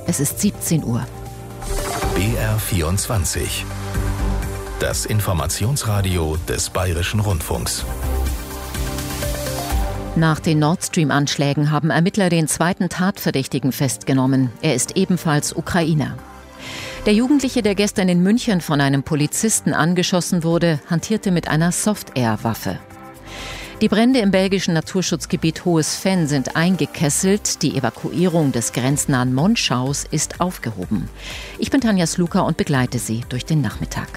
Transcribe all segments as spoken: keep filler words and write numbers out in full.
Es ist siebzehn Uhr. B R vierundzwanzig. Das Informationsradio des Bayerischen Rundfunks. Nach den Nord Stream-Anschlägen haben Ermittler den zweiten Tatverdächtigen festgenommen. Er ist ebenfalls Ukrainer. Der Jugendliche, der gestern in München von einem Polizisten angeschossen wurde, hantierte mit einer Soft-Air-Waffe. Die Brände im belgischen Naturschutzgebiet Hohes Venn sind eingekesselt. Die Evakuierung des grenznahen Monschaus ist aufgehoben. Ich bin Tanja Sluka und begleite Sie durch den Nachmittag.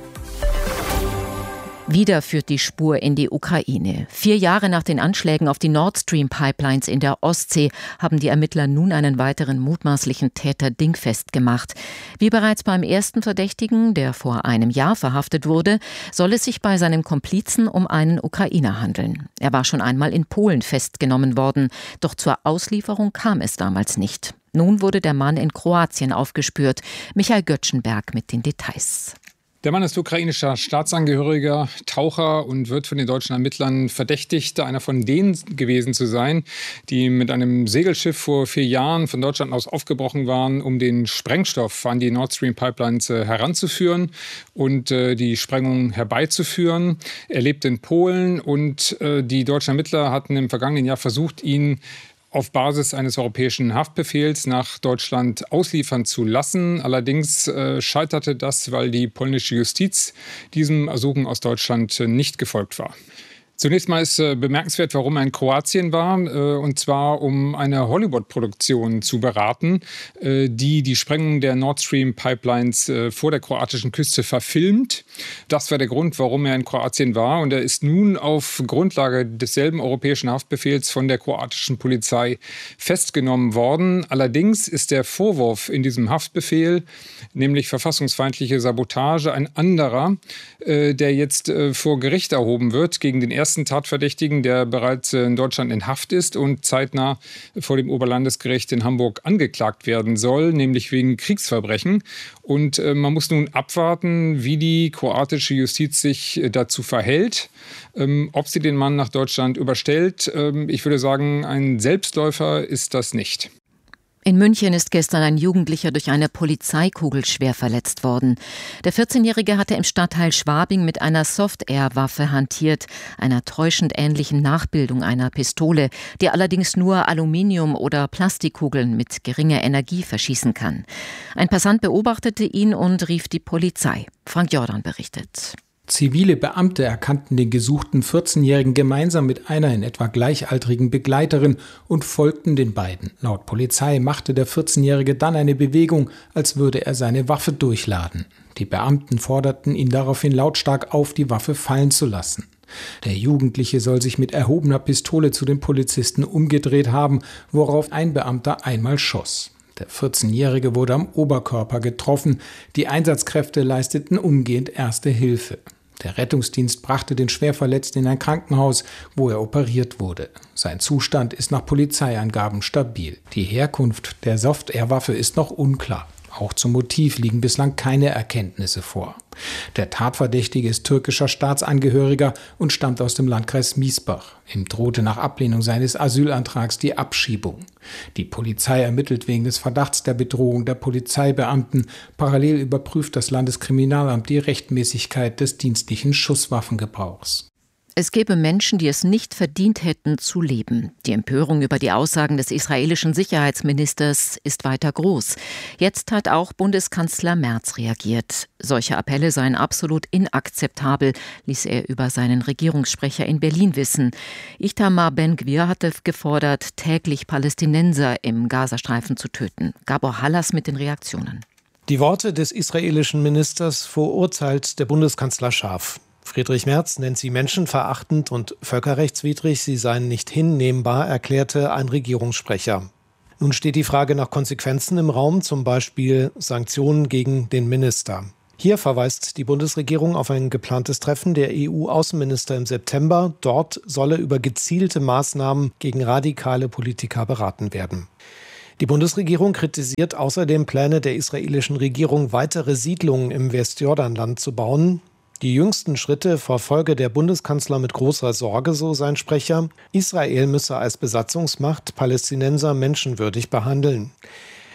Wieder führt die Spur in die Ukraine. Vier Jahre nach den Anschlägen auf die Nord Stream-Pipelines in der Ostsee haben die Ermittler nun einen weiteren mutmaßlichen Täter dingfest gemacht. Wie bereits beim ersten Verdächtigen, der vor einem Jahr verhaftet wurde, soll es sich bei seinem Komplizen um einen Ukrainer handeln. Er war schon einmal in Polen festgenommen worden, doch zur Auslieferung kam es damals nicht. Nun wurde der Mann in Kroatien aufgespürt. Michael Göttschenberg mit den Details. Der Mann ist ukrainischer Staatsangehöriger, Taucher und wird von den deutschen Ermittlern verdächtigt, einer von denen gewesen zu sein, die mit einem Segelschiff vor vier Jahren von Deutschland aus aufgebrochen waren, um den Sprengstoff an die Nord Stream Pipelines äh, heranzuführen und äh, die Sprengung herbeizuführen. Er lebt in Polen und äh, die deutschen Ermittler hatten im vergangenen Jahr versucht, ihn auf Basis eines europäischen Haftbefehls nach Deutschland ausliefern zu lassen. Allerdings äh, scheiterte das, weil die polnische Justiz diesem Ersuchen aus Deutschland äh, nicht gefolgt war. Zunächst mal ist äh, bemerkenswert, warum er in Kroatien war, äh, und zwar um eine Hollywood-Produktion zu beraten, äh, die die Sprengung der Nord Stream Pipelines äh, vor der kroatischen Küste verfilmt. Das war der Grund, warum er in Kroatien war, und er ist nun auf Grundlage desselben europäischen Haftbefehls von der kroatischen Polizei festgenommen worden. Allerdings ist der Vorwurf in diesem Haftbefehl, nämlich verfassungsfeindliche Sabotage, ein anderer, äh, der jetzt äh, vor Gericht erhoben wird gegen den ersten ersten Tatverdächtigen, der bereits in Deutschland in Haft ist und zeitnah vor dem Oberlandesgericht in Hamburg angeklagt werden soll, nämlich wegen Kriegsverbrechen. Und äh, man muss nun abwarten, wie die kroatische Justiz sich äh, dazu verhält, ähm, ob sie den Mann nach Deutschland überstellt. Ähm, ich würde sagen, ein Selbstläufer ist das nicht. In München ist gestern ein Jugendlicher durch eine Polizeikugel schwer verletzt worden. Der vierzehnjährige hatte im Stadtteil Schwabing mit einer Soft-Air-Waffe hantiert, einer täuschend ähnlichen Nachbildung einer Pistole, die allerdings nur Aluminium- oder Plastikkugeln mit geringer Energie verschießen kann. Ein Passant beobachtete ihn und rief die Polizei. Frank Jordan berichtet. Zivile Beamte erkannten den gesuchten vierzehnjährigen gemeinsam mit einer in etwa gleichaltrigen Begleiterin und folgten den beiden. Laut Polizei machte der vierzehnjährige dann eine Bewegung, als würde er seine Waffe durchladen. Die Beamten forderten ihn daraufhin lautstark auf, die Waffe fallen zu lassen. Der Jugendliche soll sich mit erhobener Pistole zu den Polizisten umgedreht haben, worauf ein Beamter einmal schoss. Der vierzehnjährige wurde am Oberkörper getroffen. Die Einsatzkräfte leisteten umgehend erste Hilfe. Der Rettungsdienst brachte den Schwerverletzten in ein Krankenhaus, wo er operiert wurde. Sein Zustand ist nach Polizeiangaben stabil. Die Herkunft der Soft-Air-Waffe ist noch unklar. Auch zum Motiv liegen bislang keine Erkenntnisse vor. Der Tatverdächtige ist türkischer Staatsangehöriger und stammt aus dem Landkreis Miesbach. Ihm drohte nach Ablehnung seines Asylantrags die Abschiebung. Die Polizei ermittelt wegen des Verdachts der Bedrohung der Polizeibeamten. Parallel überprüft das Landeskriminalamt die Rechtmäßigkeit des dienstlichen Schusswaffengebrauchs. Es gäbe Menschen, die es nicht verdient hätten, zu leben. Die Empörung über die Aussagen des israelischen Sicherheitsministers ist weiter groß. Jetzt hat auch Bundeskanzler Merz reagiert. Solche Appelle seien absolut inakzeptabel, ließ er über seinen Regierungssprecher in Berlin wissen. Itamar Ben-Gvir hatte gefordert, täglich Palästinenser im Gazastreifen zu töten. Gabor Hallas mit den Reaktionen. Die Worte des israelischen Ministers verurteilt der Bundeskanzler scharf. Friedrich Merz nennt sie menschenverachtend und völkerrechtswidrig, sie seien nicht hinnehmbar, erklärte ein Regierungssprecher. Nun steht die Frage nach Konsequenzen im Raum, zum Beispiel Sanktionen gegen den Minister. Hier verweist die Bundesregierung auf ein geplantes Treffen der E U-Außenminister im September. Dort solle über gezielte Maßnahmen gegen radikale Politiker beraten werden. Die Bundesregierung kritisiert außerdem Pläne der israelischen Regierung, weitere Siedlungen im Westjordanland zu bauen. Die jüngsten Schritte verfolge der Bundeskanzler mit großer Sorge, so sein Sprecher. Israel müsse als Besatzungsmacht Palästinenser menschenwürdig behandeln.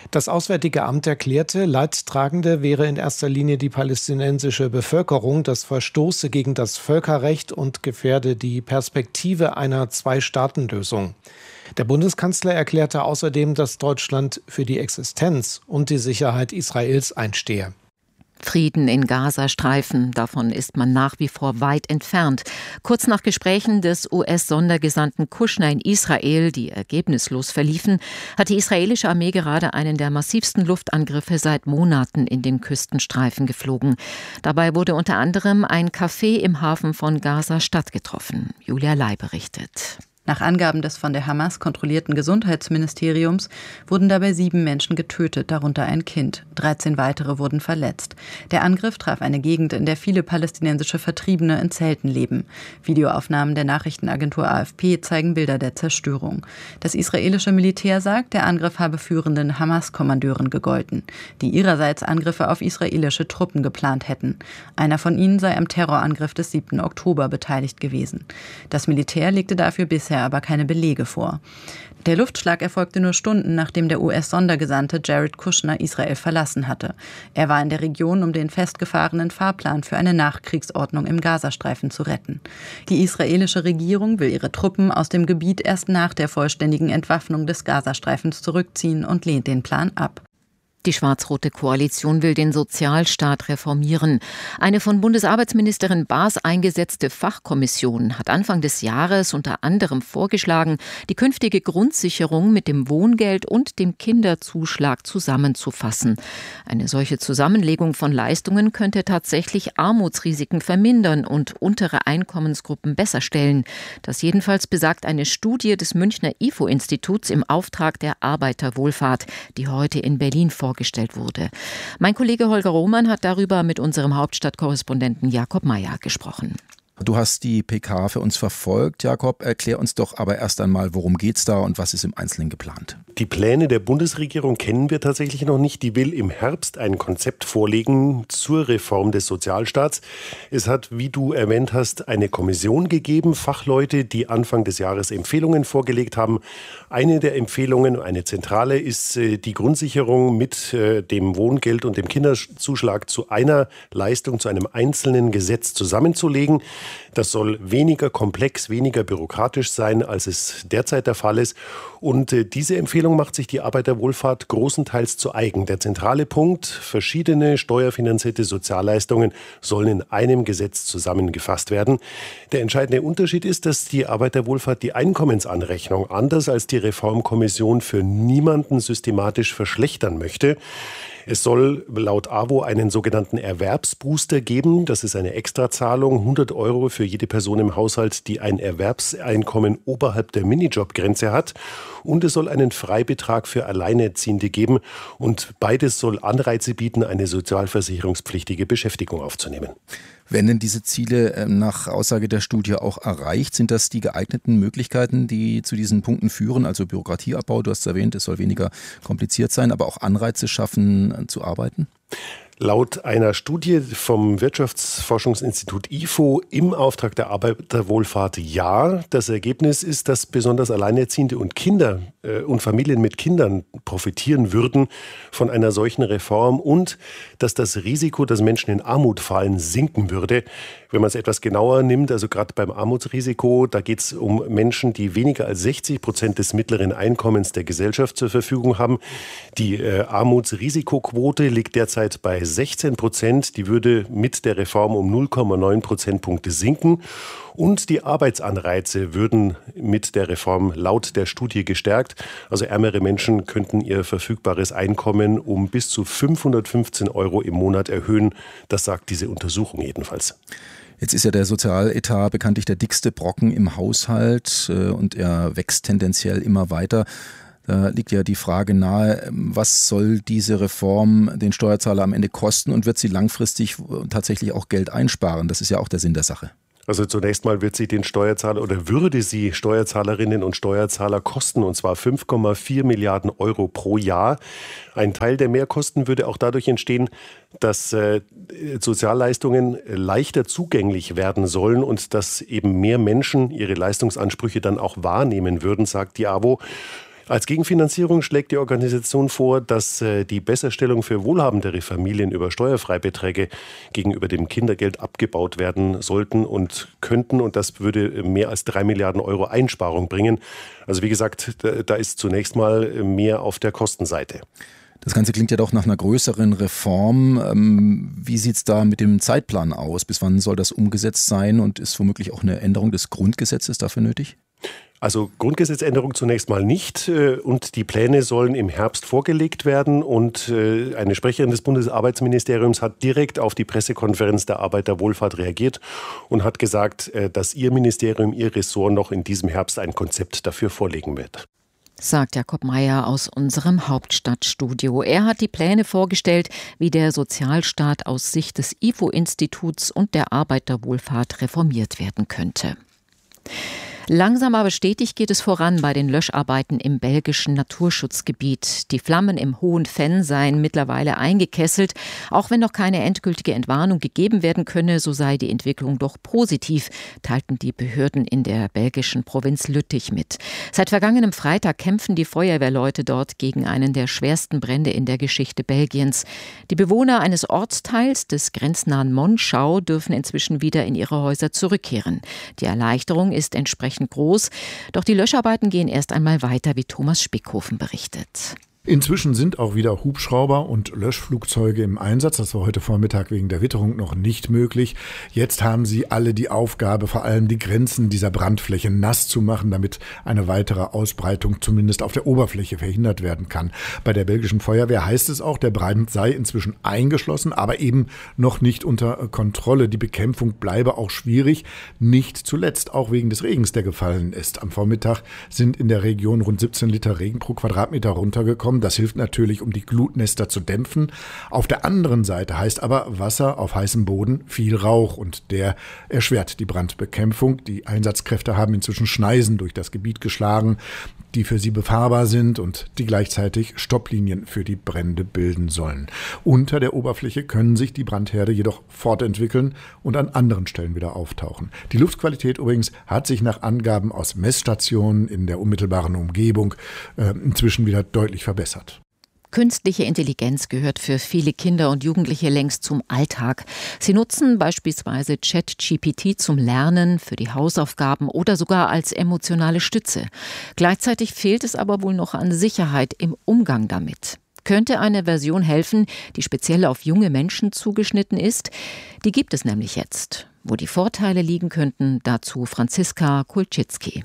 Das Auswärtige Amt erklärte, Leidtragende wäre in erster Linie die palästinensische Bevölkerung. Das verstoße gegen das Völkerrecht und gefährde die Perspektive einer Zwei-Staaten-Lösung. Der Bundeskanzler erklärte außerdem, dass Deutschland für die Existenz und die Sicherheit Israels einstehe. Frieden in Gazastreifen, davon ist man nach wie vor weit entfernt. Kurz nach Gesprächen des U S-Sondergesandten Kushner in Israel, die ergebnislos verliefen, hat die israelische Armee gerade einen der massivsten Luftangriffe seit Monaten in den Küstenstreifen geflogen. Dabei wurde unter anderem ein Café im Hafen von Gaza-Stadt getroffen. Julia Lai berichtet. Nach Angaben des von der Hamas kontrollierten Gesundheitsministeriums wurden dabei sieben Menschen getötet, darunter ein Kind. dreizehn weitere wurden verletzt. Der Angriff traf eine Gegend, in der viele palästinensische Vertriebene in Zelten leben. Videoaufnahmen der Nachrichtenagentur A F P zeigen Bilder der Zerstörung. Das israelische Militär sagt, der Angriff habe führenden Hamas-Kommandeuren gegolten, die ihrerseits Angriffe auf israelische Truppen geplant hätten. Einer von ihnen sei am Terrorangriff des siebten Oktober beteiligt gewesen. Das Militär legte dafür bisher aber keine Belege vor. Der Luftschlag erfolgte nur Stunden, nachdem der U S-Sondergesandte Jared Kushner Israel verlassen hatte. Er war in der Region, um den festgefahrenen Fahrplan für eine Nachkriegsordnung im Gazastreifen zu retten. Die israelische Regierung will ihre Truppen aus dem Gebiet erst nach der vollständigen Entwaffnung des Gazastreifens zurückziehen und lehnt den Plan ab. Die schwarz-rote Koalition will den Sozialstaat reformieren. Eine von Bundesarbeitsministerin Baas eingesetzte Fachkommission hat Anfang des Jahres unter anderem vorgeschlagen, die künftige Grundsicherung mit dem Wohngeld und dem Kinderzuschlag zusammenzufassen. Eine solche Zusammenlegung von Leistungen könnte tatsächlich Armutsrisiken vermindern und untere Einkommensgruppen besser stellen. Das jedenfalls besagt eine Studie des Münchner I F O-Instituts im Auftrag der Arbeiterwohlfahrt, die heute in Berlin vorgestellt vorgestellt wurde. Mein Kollege Holger Roman hat darüber mit unserem Hauptstadtkorrespondenten Jakob Mayer gesprochen. Du hast die P K für uns verfolgt, Jakob. Erklär uns doch aber erst einmal, worum geht's da und was ist im Einzelnen geplant? Die Pläne der Bundesregierung kennen wir tatsächlich noch nicht. Die will im Herbst ein Konzept vorlegen zur Reform des Sozialstaats. Es hat, wie du erwähnt hast, eine Kommission gegeben, Fachleute, die Anfang des Jahres Empfehlungen vorgelegt haben. Eine der Empfehlungen, eine zentrale, ist die Grundsicherung mit dem Wohngeld und dem Kinderzuschlag zu einer Leistung, zu einem einzelnen Gesetz zusammenzulegen. Das soll weniger komplex, weniger bürokratisch sein, als es derzeit der Fall ist. Und äh, diese Empfehlung macht sich die Arbeiterwohlfahrt großenteils zu eigen. Der zentrale Punkt, verschiedene steuerfinanzierte Sozialleistungen sollen in einem Gesetz zusammengefasst werden. Der entscheidende Unterschied ist, dass die Arbeiterwohlfahrt die Einkommensanrechnung anders als die Reformkommission für niemanden systematisch verschlechtern möchte. Es soll laut A W O einen sogenannten Erwerbsbooster geben. Das ist eine Extrazahlung, hundert Euro für jede Person im Haushalt, die ein Erwerbseinkommen oberhalb der Minijobgrenze hat. Und es soll einen Freibetrag für Alleinerziehende geben. Und beides soll Anreize bieten, eine sozialversicherungspflichtige Beschäftigung aufzunehmen. Werden denn diese Ziele nach Aussage der Studie auch erreicht? Sind das die geeigneten Möglichkeiten, die zu diesen Punkten führen? Also Bürokratieabbau, du hast es erwähnt, es soll weniger kompliziert sein, aber auch Anreize schaffen, zu arbeiten? Laut einer Studie vom Wirtschaftsforschungsinstitut I F O im Auftrag der Arbeiterwohlfahrt ja. Das Ergebnis ist, dass besonders Alleinerziehende und Kinder äh, und Familien mit Kindern profitieren würden von einer solchen Reform und dass das Risiko, dass Menschen in Armut fallen, sinken würde. Wenn man es etwas genauer nimmt, also gerade beim Armutsrisiko, da geht es um Menschen, die weniger als sechzig Prozent des mittleren Einkommens der Gesellschaft zur Verfügung haben. Die äh, Armutsrisikoquote liegt derzeit bei sechzehn Prozent. Die würde mit der Reform um null Komma neun Prozentpunkte sinken. Und die Arbeitsanreize würden mit der Reform laut der Studie gestärkt. Also ärmere Menschen könnten ihr verfügbares Einkommen um bis zu fünfhundertfünfzehn Euro im Monat erhöhen. Das sagt diese Untersuchung jedenfalls. Jetzt ist ja der Sozialetat bekanntlich der dickste Brocken im Haushalt und er wächst tendenziell immer weiter. Da liegt ja die Frage nahe, was soll diese Reform den Steuerzahler am Ende kosten und wird sie langfristig tatsächlich auch Geld einsparen? Das ist ja auch der Sinn der Sache. Also zunächst mal wird sie den Steuerzahler oder würde sie Steuerzahlerinnen und Steuerzahler kosten, und zwar fünf Komma vier Milliarden Euro pro Jahr. Ein Teil der Mehrkosten würde auch dadurch entstehen, dass äh, Sozialleistungen leichter zugänglich werden sollen und dass eben mehr Menschen ihre Leistungsansprüche dann auch wahrnehmen würden, sagt die A W O. Als Gegenfinanzierung schlägt die Organisation vor, dass die Besserstellung für wohlhabendere Familien über Steuerfreibeträge gegenüber dem Kindergeld abgebaut werden sollten und könnten. Und das würde mehr als drei Milliarden Euro Einsparung bringen. Also wie gesagt, da ist zunächst mal mehr auf der Kostenseite. Das Ganze klingt ja doch nach einer größeren Reform. Wie sieht es da mit dem Zeitplan aus? Bis wann soll das umgesetzt sein und ist womöglich auch eine Änderung des Grundgesetzes dafür nötig? Also Grundgesetzänderung zunächst mal nicht und die Pläne sollen im Herbst vorgelegt werden und eine Sprecherin des Bundesarbeitsministeriums hat direkt auf die Pressekonferenz der Arbeiterwohlfahrt reagiert und hat gesagt, dass ihr Ministerium, ihr Ressort noch in diesem Herbst ein Konzept dafür vorlegen wird. Sagt Jakob Mayer aus unserem Hauptstadtstudio. Er hat die Pläne vorgestellt, wie der Sozialstaat aus Sicht des I F O-Instituts und der Arbeiterwohlfahrt reformiert werden könnte. Langsam aber stetig geht es voran bei den Löscharbeiten im belgischen Naturschutzgebiet. Die Flammen im Hohen Venn seien mittlerweile eingekesselt. Auch wenn noch keine endgültige Entwarnung gegeben werden könne, so sei die Entwicklung doch positiv, teilten die Behörden in der belgischen Provinz Lüttich mit. Seit vergangenem Freitag kämpfen die Feuerwehrleute dort gegen einen der schwersten Brände in der Geschichte Belgiens. Die Bewohner eines Ortsteils des grenznahen Monschau dürfen inzwischen wieder in ihre Häuser zurückkehren. Die Erleichterung ist entsprechend groß. Doch die Löscharbeiten gehen erst einmal weiter, wie Thomas Spickhofen berichtet. Inzwischen sind auch wieder Hubschrauber und Löschflugzeuge im Einsatz. Das war heute Vormittag wegen der Witterung noch nicht möglich. Jetzt haben sie alle die Aufgabe, vor allem die Grenzen dieser Brandfläche nass zu machen, damit eine weitere Ausbreitung zumindest auf der Oberfläche verhindert werden kann. Bei der belgischen Feuerwehr heißt es auch, der Brand sei inzwischen eingeschlossen, aber eben noch nicht unter Kontrolle. Die Bekämpfung bleibe auch schwierig, nicht zuletzt auch wegen des Regens, der gefallen ist. Am Vormittag sind in der Region rund siebzehn Liter Regen pro Quadratmeter runtergekommen. Das hilft natürlich, um die Glutnester zu dämpfen. Auf der anderen Seite heißt aber Wasser auf heißem Boden viel Rauch und der erschwert die Brandbekämpfung. Die Einsatzkräfte haben inzwischen Schneisen durch das Gebiet geschlagen, die für sie befahrbar sind und die gleichzeitig Stopplinien für die Brände bilden sollen. Unter der Oberfläche können sich die Brandherde jedoch fortentwickeln und an anderen Stellen wieder auftauchen. Die Luftqualität übrigens hat sich nach Angaben aus Messstationen in der unmittelbaren Umgebung äh, inzwischen wieder deutlich verbessert. Künstliche Intelligenz gehört für viele Kinder und Jugendliche längst zum Alltag. Sie nutzen beispielsweise ChatGPT zum Lernen, für die Hausaufgaben oder sogar als emotionale Stütze. Gleichzeitig fehlt es aber wohl noch an Sicherheit im Umgang damit. Könnte eine Version helfen, die speziell auf junge Menschen zugeschnitten ist? Die gibt es nämlich jetzt. Wo die Vorteile liegen könnten, dazu Franziska Kulczycki.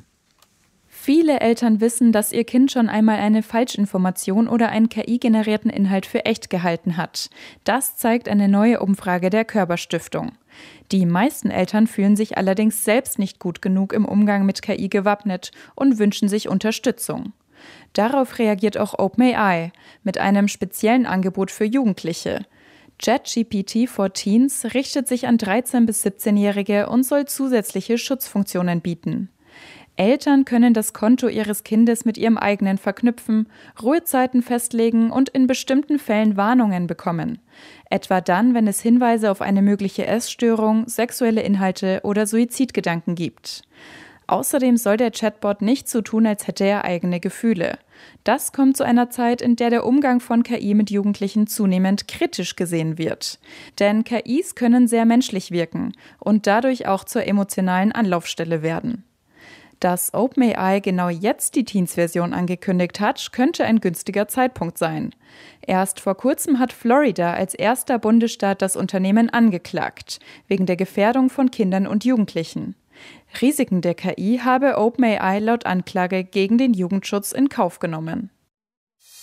Viele Eltern wissen, dass ihr Kind schon einmal eine Falschinformation oder einen K I-generierten Inhalt für echt gehalten hat. Das zeigt eine neue Umfrage der Körber-Stiftung. Die meisten Eltern fühlen sich allerdings selbst nicht gut genug im Umgang mit K I gewappnet und wünschen sich Unterstützung. Darauf reagiert auch OpenAI mit einem speziellen Angebot für Jugendliche. ChatGPT for Teens richtet sich an dreizehn- bis siebzehnjährige und soll zusätzliche Schutzfunktionen bieten. Eltern können das Konto ihres Kindes mit ihrem eigenen verknüpfen, Ruhezeiten festlegen und in bestimmten Fällen Warnungen bekommen. Etwa dann, wenn es Hinweise auf eine mögliche Essstörung, sexuelle Inhalte oder Suizidgedanken gibt. Außerdem soll der Chatbot nicht so tun, als hätte er eigene Gefühle. Das kommt zu einer Zeit, in der der Umgang von K I mit Jugendlichen zunehmend kritisch gesehen wird. Denn K Is können sehr menschlich wirken und dadurch auch zur emotionalen Anlaufstelle werden. Dass OpenAI genau jetzt die Teens-Version angekündigt hat, könnte ein günstiger Zeitpunkt sein. Erst vor kurzem hat Florida als erster Bundesstaat das Unternehmen angeklagt, wegen der Gefährdung von Kindern und Jugendlichen. Risiken der K I habe OpenAI laut Anklage gegen den Jugendschutz in Kauf genommen.